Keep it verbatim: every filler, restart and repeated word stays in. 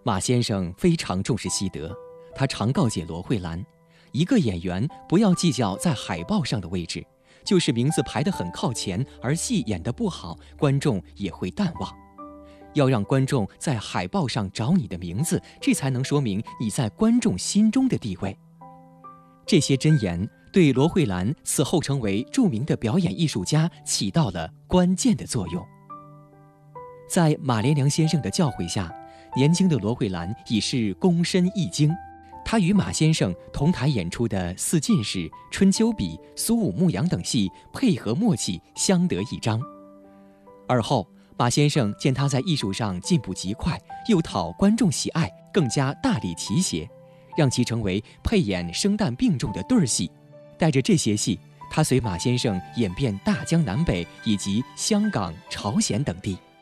马先生非常重视戏德，他常告诫罗慧兰，一个演员不要计较在海报上的位置，就是名字排得很靠前，而戏演得不好，观众也会淡忘。要让观众在海报上找你的名字，这才能说明你在观众心中的地位。这些箴言对罗慧兰此后成为著名的表演艺术家起到了关键的作用。在马连良先生的教诲下，年轻的罗慧兰已是躬身一经，她与马先生同台演出的《四进士》《春秋笔》《苏武牧羊》等戏配合默契，相得益彰。而后马先生见他在艺术上进步极快，又讨观众喜爱，更加大力提携，让其成为配演生旦并重的对儿戏。带着这些戏，他随马先生演遍大江南北以及香港、朝鲜等地。